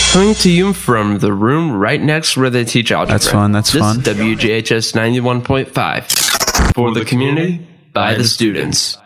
Coming to you from the room right next where they teach algebra. That's fun. That's fun. This is WGHS 91.5. For the community, by the students.